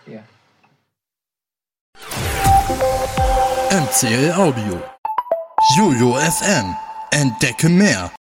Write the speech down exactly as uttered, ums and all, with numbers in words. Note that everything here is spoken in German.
Ja. M C L Audio. Jojo F M. Entdecke mehr.